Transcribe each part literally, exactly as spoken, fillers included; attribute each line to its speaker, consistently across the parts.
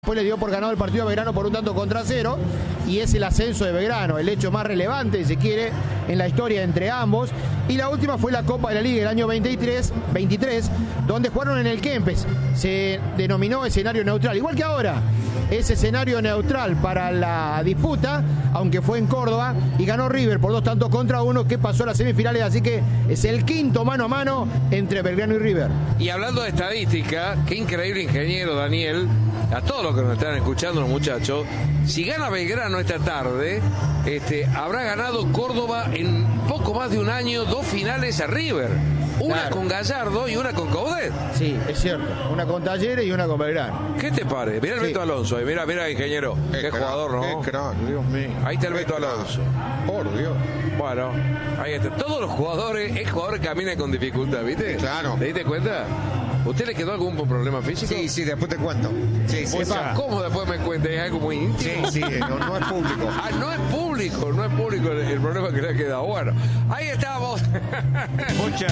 Speaker 1: le dio por ganado el partido a Belgrano por un tanto contra cero, y es el ascenso de Belgrano, el hecho más relevante, si se quiere, en la historia entre ambos. Y la última fue la Copa de la Liga del año veintitrés, veintitrés, donde jugaron en el Kempes. Se denominó escenario neutral, igual que ahora. Es escenario neutral para la disputa, aunque fue en Córdoba, y ganó River por dos tantos contra uno, que pasó a las semifinales, así que es el quinto mano a mano entre Belgrano y River.
Speaker 2: Y hablando de estadística, qué increíble ingeniero, Daniel, a todos los que nos están escuchando, los muchachos, si gana Belgrano esta tarde, este, habrá ganado Córdoba en poco más de un año, dos finales a River. Una claro. con Gallardo y una con Coudet.
Speaker 1: Sí, es cierto. Una con Talleres y una con Belgrano.
Speaker 2: ¿Qué te parece? Mira el sí. Beto Alonso ahí. Mira, mira, ingeniero. Qué, qué jugador, ¿no?
Speaker 3: Qué crack, Dios mío.
Speaker 2: Ahí está el
Speaker 3: qué
Speaker 2: Beto
Speaker 3: crack.
Speaker 2: Alonso.
Speaker 3: Por Dios.
Speaker 2: Bueno, ahí está. Todos los jugadores, es jugador que camina con dificultad, ¿viste?
Speaker 3: Claro.
Speaker 2: ¿Te diste cuenta? ¿Usted le quedó algún problema físico?
Speaker 3: Sí, sí, después te cuento. Sí, sí,
Speaker 2: Epa, ¿cómo después me cuenta? Es algo muy íntimo.
Speaker 3: Sí, sí, no, no es público.
Speaker 2: Ah, no es público, no es público el, el problema que le ha quedado. Bueno, ahí estamos.
Speaker 4: Mucha.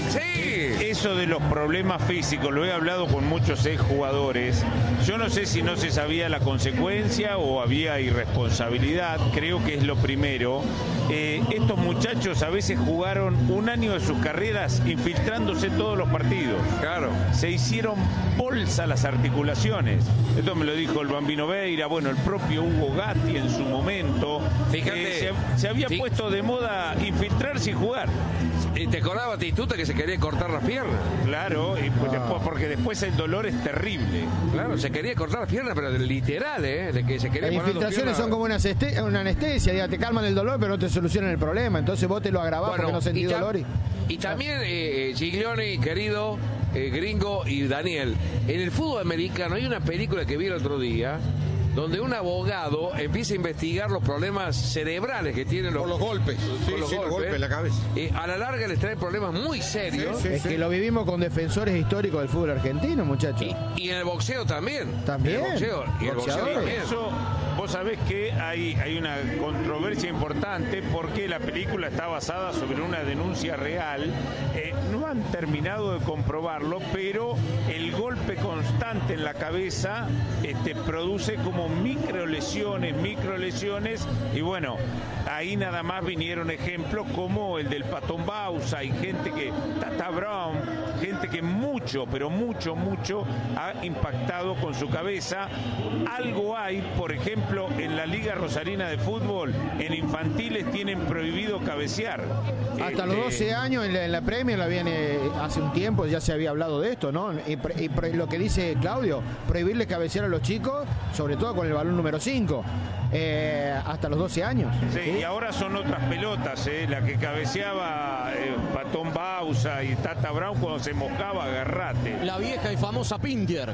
Speaker 2: Sí.
Speaker 4: Eso de los problemas físicos, lo he hablado con muchos exjugadores. Yo no sé si no se sabía la consecuencia o había irresponsabilidad. Creo que es lo primero. Eh, estos muchachos a veces jugaron un año de sus carreras infiltrándose todos los partidos.
Speaker 2: Claro.
Speaker 4: Se hicieron bolsa las articulaciones. Esto me lo dijo el Bambino Veira, bueno, el propio Hugo Gatti en su momento.
Speaker 2: Fíjate.
Speaker 4: Eh, se, se había
Speaker 2: fí-
Speaker 4: puesto de moda infiltrarse y jugar.
Speaker 2: ¿Y te acordabas, Batistuta, que se quería cortar las piernas?
Speaker 4: Claro, y pues
Speaker 1: Ah.
Speaker 4: después, porque después el dolor es terrible.
Speaker 2: Claro, se quería cortar las piernas, pero literal, ¿eh? De que se quería
Speaker 1: Las
Speaker 2: poner dos
Speaker 1: infiltraciones
Speaker 2: piernas.
Speaker 1: son como una, aneste- una anestesia, diga, te calman el dolor, pero no te solucionan el problema. Entonces vos te lo agravás
Speaker 2: Bueno,
Speaker 1: porque no sentís
Speaker 2: y ta-
Speaker 1: dolor. Y...
Speaker 2: Y también, eh, Giglioni, querido, eh, Gringo y Daniel, en el fútbol americano hay una película que vi el otro día donde un abogado empieza a investigar los problemas cerebrales que tienen los,
Speaker 3: Por los golpes.
Speaker 2: con
Speaker 3: Sí,
Speaker 2: los
Speaker 3: sí, los
Speaker 2: golpes.
Speaker 3: golpes en la cabeza.
Speaker 2: Eh, a la larga les trae problemas muy serios.
Speaker 3: Sí, sí.
Speaker 1: Es que lo vivimos con defensores históricos del fútbol argentino, muchachos.
Speaker 2: Y, y en el boxeo también.
Speaker 1: También.
Speaker 2: En el boxeo, y el boxeo
Speaker 1: Boxeadores.
Speaker 2: también.
Speaker 4: Eso, vos sabés que hay, hay una controversia importante porque la película está basada sobre una denuncia real. Eh, no han terminado de comprobarlo, pero el golpe constante en la cabeza este, produce como microlesiones, microlesiones, y bueno, ahí nada más vinieron ejemplos como el del Patón Bausa y gente que, Tata Brown, gente que mucho, pero mucho, mucho ha impactado con su cabeza. Algo hay, por ejemplo, en la Liga Rosarina de Fútbol, en infantiles tienen prohibido cabecear.
Speaker 1: Hasta los doce años en la, en la Premier la viene hace un tiempo, ya se había hablado de esto, ¿no? Y, pre- y pre- lo que dice Claudio, prohibirle cabecear a los chicos, sobre todo con el balón número cinco, eh, hasta los doce años.
Speaker 4: Sí,
Speaker 1: ¿sí?
Speaker 4: y ahora son otras pelotas, ¿eh? La que cabeceaba eh, Patón Bausa y Tata Brown cuando se mojaba, agarrate.
Speaker 5: La vieja y famosa Pintier.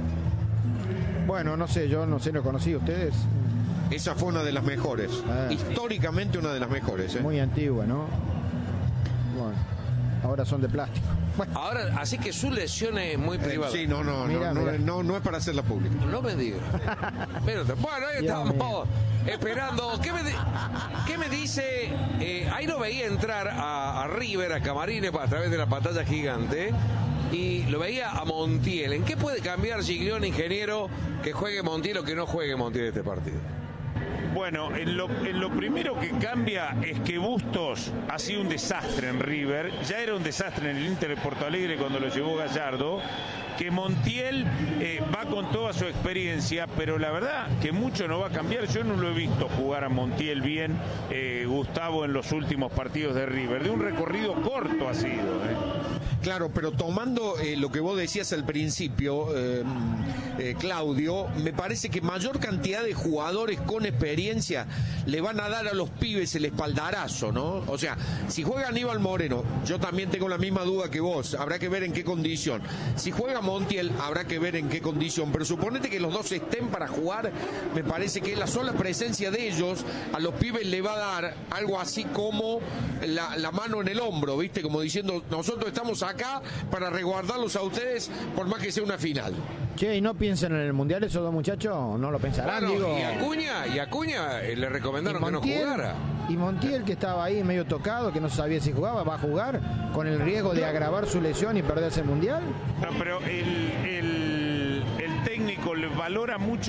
Speaker 1: Bueno, no sé, yo no sé, no conocí ustedes.
Speaker 3: Esa fue una de las mejores.
Speaker 1: Ah.
Speaker 3: Históricamente una de las mejores. ¿eh?
Speaker 1: Muy antigua, ¿no? Bueno, ahora son de plástico. Bueno,
Speaker 2: Ahora, así que su lesión es muy
Speaker 3: Eh,
Speaker 2: privada.
Speaker 3: sí, no, no,
Speaker 1: Mira,
Speaker 3: no, no,
Speaker 1: mira.
Speaker 3: no, no es para hacerla pública.
Speaker 2: No me digas. Pero, bueno, ahí
Speaker 1: Dios
Speaker 2: estamos
Speaker 1: mío.
Speaker 2: esperando. ¿Qué me, di- qué me dice? Eh, ahí lo veía entrar a, a River, a Camarines, a través de la pantalla gigante. Y lo veía a Montiel. ¿En qué puede cambiar Giglione, ingeniero, que juegue Montiel o que no juegue Montiel este partido?
Speaker 4: Bueno, en lo, en lo primero que cambia es que Bustos ha sido un desastre en River, ya era un desastre en el Inter de Porto Alegre cuando lo llevó Gallardo, que Montiel eh, va con toda su experiencia, pero la verdad que mucho no va a cambiar. Yo no lo he visto jugar a Montiel bien, eh, Gustavo, en los últimos partidos de River, de un recorrido corto ha sido. ¿eh?
Speaker 3: Claro, pero tomando eh, lo que vos decías al principio, eh, eh, Claudio, me parece que mayor cantidad de jugadores con experiencia le van a dar a los pibes el espaldarazo, ¿no? O sea, si juega Aníbal Moreno, yo también tengo la misma duda que vos, habrá que ver en qué condición. Si juega Montiel, habrá que ver en qué condición, pero suponete que los dos estén para jugar, me parece que la sola presencia de ellos a los pibes le va a dar algo así como la, la mano en el hombro, ¿viste? Como diciendo, nosotros estamos acá para resguardarlos a ustedes por más que sea una final.
Speaker 1: che, ¿y no piensan en el Mundial esos dos muchachos? ¿No lo pensarán?
Speaker 2: Bueno,
Speaker 1: digo?
Speaker 2: y Acuña, y Acuña eh, le recomendaron
Speaker 1: Y
Speaker 2: que no
Speaker 1: Montiel,
Speaker 2: jugara.
Speaker 1: y Montiel, que estaba ahí medio tocado, que no sabía si jugaba, va a jugar con el riesgo de agravar su lesión y perderse el Mundial.
Speaker 4: No, pero el, el, el técnico le valora mucho